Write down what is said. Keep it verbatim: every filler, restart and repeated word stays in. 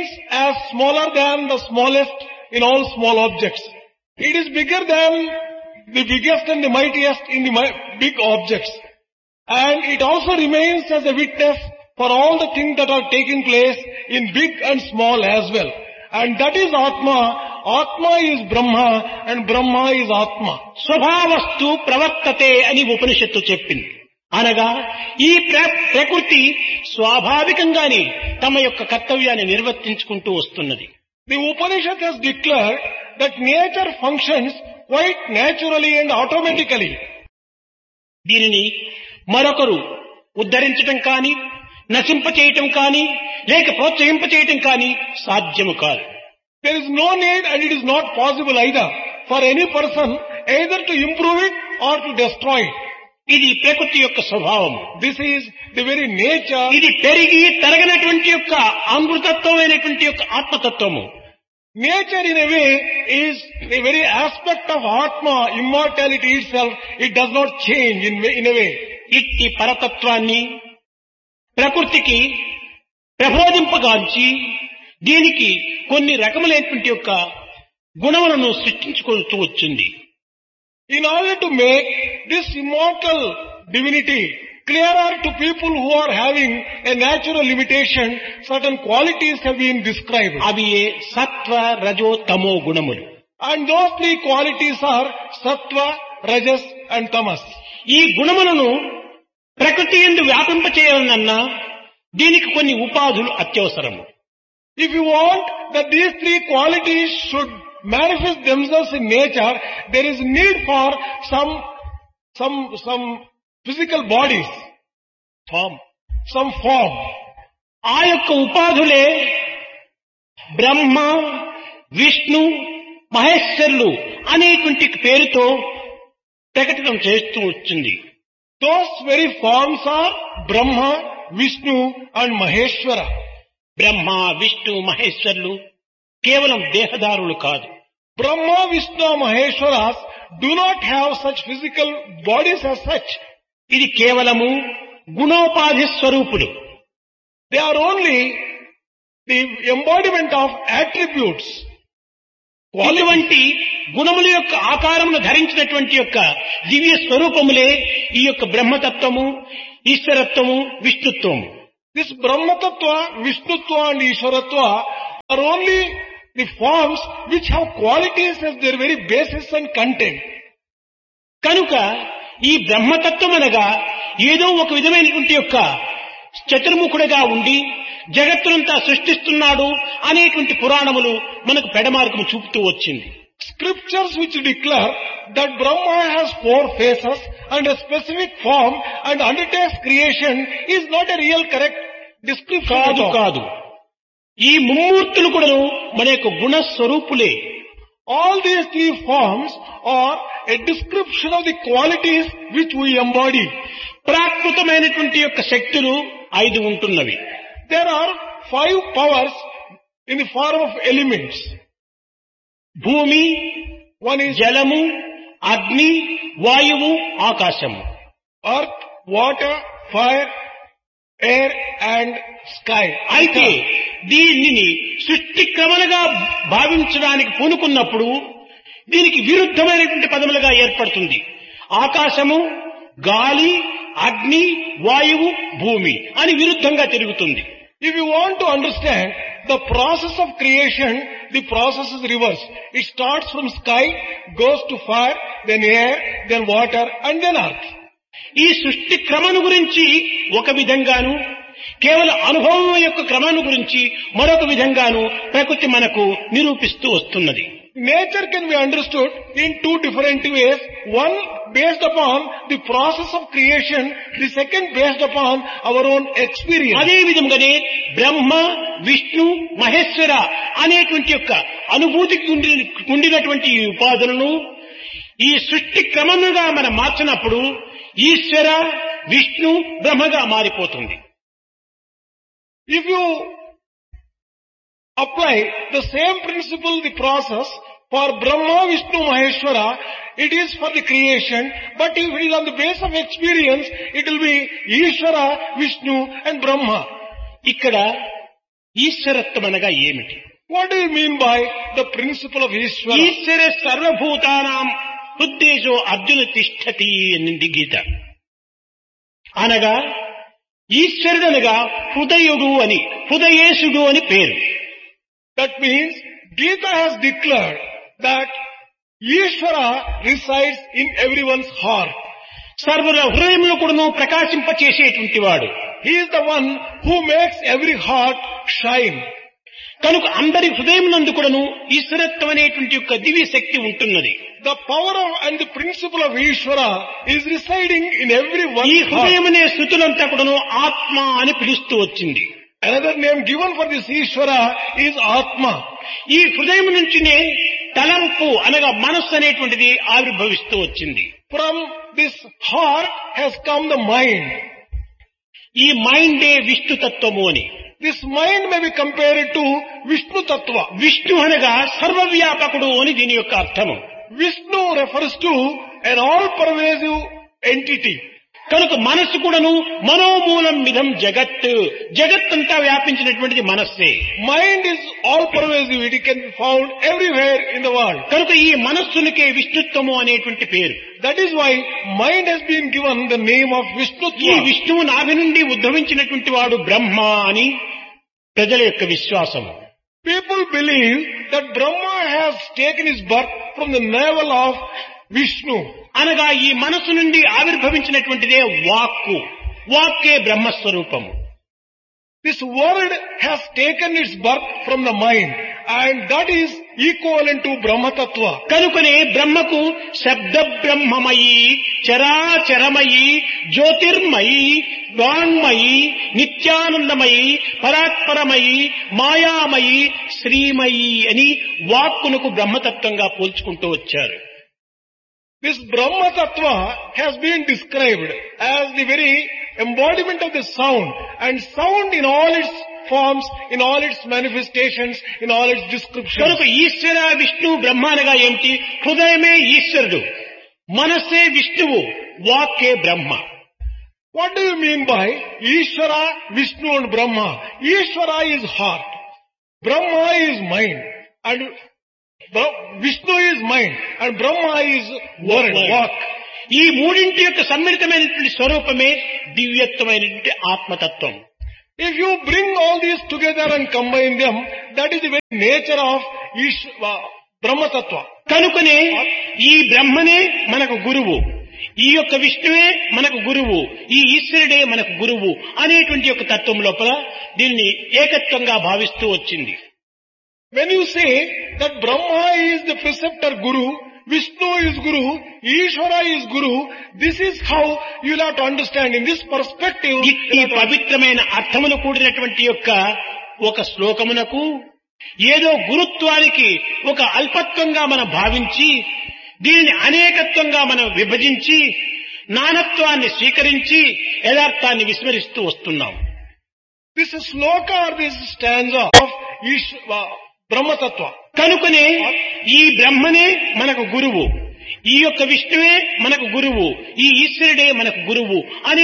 remains as smaller than the smallest in all small objects. It is bigger than the biggest and the mightiest in the mi- big objects. And it also remains as a witness for all the things that are taking place in big and small as well. And that is Atma. Atma is Brahma and Brahma is Atma. స్వభావస్తు ప్రవర్తతే అని ఉపనిషత్తు చెప్పింది. అనగా ఈ ప్ర- ప్రకృతి స్వాభావికంగానే తమ యొక్క కర్తవ్యాన్ని నిర్వర్తించుకుంటూ వస్తున్నది. The Upanishad has declared that nature functions quite naturally and automatically. దీనిని మరొకరు ఉద్ధరించటం కానీ, నశింపచేయటం కానీ, లేక ప్రోత్సహింపచేయటం కానీ సాధ్యము కాదు. There is no need and it is not possible either for any person either to improve it or to destroy it. ఇది ప్రకృతి యొక్క స్వభావము. This is the very nature. ఇది పెరిగి తరగనటువంటి యొక్క అమృతత్వమైనటువంటి యొక్క ఆత్మతత్వము. Nature in a way is a very aspect of Atma, immortality itself. It does not change in, way- in a way. ఇట్టి పరతత్వాన్ని ప్రకృతికి ప్రబోధింపగాంచి దీనికి కొన్ని రకములైనటువంటి యొక్క గుణములను సృష్టించుకుంటూ వచ్చింది. In order to make this immortal divinity clearer to people who are having a natural limitation, certain qualities have been described. అవి సత్వ రజో తమో గుణములు. And those three qualities are Sattva, Rajas and Tamas. ఈ గుణములను ప్రకృతి యందు వ్యాపింపచేయాలన్నా దీనికి కొన్ని ఉపాధులు అత్యవసరము. If you want that these three qualities should manifest themselves in nature, there is need for some, some, some physical bodies, form, some form. ఆ యొక్క ఉపాధులే బ్రహ్మ, విష్ణు, మహేశ్వరులు అనేటువంటి పేరుతో ప్రకటన చేస్తూ వచ్చింది. Those very forms are Brahma, Vishnu and Maheshwara. బ్రహ్మ, విష్ణు, మహేశ్వరులు కేవలం దేహదారులు కాదు. Brahma, Vishnu, Maheshwaras do not have such physical bodies as such. ఇది కేవలము గుణోపాధి స్వరూపులు. They are only the embodiment of attributes. ఇటువంటి గుణముల యొక్క ఆకారమును ధరించినటువంటి యొక్క దివ్య స్వరూపములే ఈ యొక్క బ్రహ్మతత్వము, ఈశ్వరత్వము, విష్ణుత్వము. This Brahma Tattva, Vishnutva and Ishwaratva are only the forms which have qualities as their very basis and content. కనుక ఈ బ్రహ్మతత్వం అనగా ఏదో ఒక విధమైనటువంటి యొక్క చతుర్ముఖుడిగా ఉండి జగత్తునంతా సృష్టిస్తున్నాడు అనేటువంటి పురాణములు మనకు పెడమార్గము చూపుతూ వచ్చింది. Scriptures which declare that Brahma has four faces and a specific form and undertakes creation is not a real correct description. కాదు at all. కాదు ఈ ముమ్మూర్తులు కూడా మన యొక్క గుణస్వరూపులే. All these three forms are a description of the qualities which we embody. ప్రాకృతమైనటువంటి యొక్క శక్తులు ఐదు ఉంటున్నవి. There are five powers in the form of elements. భూమి, One is జలము, అగ్ని, వాయువు, ఆకాశము. earth, water, fire, air and sky. అయితే దీనిని సృష్టి క్రమలుగా భావించడానికి పూనుకున్నప్పుడు దీనికి విరుద్ధమైనటువంటి పదములుగా ఏర్పడుతుంది. ఆకాశము, గాలి, అగ్ని, వాయువు, భూమి అని విరుద్ధంగా తిరుగుతుంది. If you want to understand the process of creation, the process is reversed. It starts from sky, goes to fire, then air, then water and then earth. ఈ సృష్టి క్రమను గురించి ఒక విధంగాను, కేవలం అనుభవం యొక్క క్రమాన్ని గురించి మరొక విధంగాను ప్రకృతి మనకు నిరూపిస్తూ వస్తున్నది. Nature can be understood in two different ways. One based upon the process of creation, the second based upon our own experience. అదే విధంగానే బ్రహ్మ, విష్ణు, మహేశ్వర అనేటువంటి యొక్క అనుభూతికి ఉండి- ఉండినటువంటి ఈ ఉపాధులను ఈ సృష్టి క్రమముగా మనం మార్చినప్పుడు ఈశ్వర, విష్ణు, బ్రహ్మగా మారిపోతుంది. If you apply the same principle, the process for Brahma, Vishnu, Maheshwara, it is for the creation, but if it is on the base of experience, it will be Ishvara, Vishnu and Brahma. ఇక్కడ ఈశ్వరత్వం అనగా ఏమిటి? What do you mean by the principle of Ishvara? ఈశ్వర సర్వభూతానాం హృద్దేశో అర్జున తిష్టతి అనింది గీత. అనగా ఈశ్వరుడనగా హృదయుడు అని, హృదయేశుడు అని పేరు. That means Gita has declared that Ishvara resides in everyone's heart. సర్వుల హృదయంలో కూడాను ప్రకాశింపచేసేటువంటి వాడు. He is the one who makes every heart shine. కనుక అందరి హృదయం నందు కూడాను ఈశ్వరత్వం అనేటువంటి యొక్క దివ్య శక్తి ఉంటున్నది. The power of and the principle of Ishvara is residing in every one ఈ heart. హృదయం అనే స్థుతులంతా కూడాను ఆత్మ అని పిలుస్తూ వచ్చింది. Another name given for this Ishvara is Atma. ఈ హృదయం నుంచినే తలంపు అనగా మనస్సు అనేటువంటిది ఆవిర్భవిస్తూ వచ్చింది. From this heart has come the mind. ఈ మైండే విష్ణు తత్వము అని. This mind may be compared to Vishnu Tattva. Vishnu అనగా సర్వవ్యాపకుడు అని దీని యొక్క అర్థము. Vishnu refers to an all-pervasive entity. కనుక మనస్సు కూడాను మనోమూలం మిదం జగత్, జగత్తంతా వ్యాపించినటువంటిది మనస్సే. Mind is all-pervasive. It can be found everywhere in the world. కనుక ఈ మనస్సునికే విష్ణుత్వము అనేటువంటి పేరు. That is why mind has been given the name of ఈ Vishnutva. విష్ణువు నాభి నుండి ఉద్భవించినటువంటి వాడు బ్రహ్మ అని ప్రజల యొక్క విశ్వాసము. People believe that Brahma has taken his birth from the navel of Vishnu. అనగా ఈ మనస్సు నుండి ఆవిర్భవించినటువంటిదే వాక్కు. వాక్కే బ్రహ్మస్వరూపము. This word has taken its birth from the mind, and that is equivalent to Brahma Tattva. కనుకనే బ్రహ్మకు శబ్ద బ్రహ్మమయి, చరాచరమయి, జ్యోతిర్మయి, వాంగ్మయి, నిత్యానందమయి, పరాత్పరమయి, మాయామయి, శ్రీమయి అని వాక్కునకు బ్రహ్మతత్వంగా పోల్చుకుంటూ వచ్చారు. This Brahma Tattva has been described as the very embodiment of the sound, and sound in all its forms, in all its manifestations, in all its descriptions. కనుక ఈశ్వర విష్ణు బ్రహ్మ అనగా ఏమిటి? హృదయమే ఈశ్వరుడు, మనస్సే విష్ణువు, వాక్కే బ్రహ్మ. What do you mean by Ishvara, Vishnu and Brahma? Ishvara is heart, Brahma is mind, and Bra- Vishnu is mind, and Brahma is word, walk. ఈ మూడింటి యొక్క సమ్మిళితమైనటువంటి స్వరూపమే దివ్యత్వమైనటువంటి ఆత్మతత్వం. If you bring all these together and combine them, that is the very nature of Ish- uh, Brahma Tattva. కనుకనే ఈ బ్రహ్మనే మనకు గురువు, ఈ యొక్క విష్ణువే మనకు గురువు, ఈ ఈశ్వరుడే మనకు గురువు అనేటువంటి యొక్క తత్వం లోపల దీన్ని ఏకత్వంగా భావిస్తూ వచ్చింది. When you say that Brahma is the preceptor Guru, Vishnu is Guru, Ishvara is Guru, this is how you will have to understand. In this perspective, ఈ పవిత్రమైన అర్థమును కూడినటువంటి యొక్క ఒక శ్లోకమునకు ఏదో గురుత్వానికి ఒక అల్పత్వంగా మనం భావించి దీనిని అనేకత్వంగా మనం విభజించి నానత్వాన్ని స్వీకరించి యథార్థాన్ని విస్మరిస్తూ వస్తున్నాం. this sloka or this stanza of Ishvara, Brahma Tattva. కనుకనే ఈ బ్రహ్మనే మనకు గురువు, ఈ యొక్క విష్ణువే మనకు గురువు, ఈ ఈశ్వరుడే మనకు గురువు అనే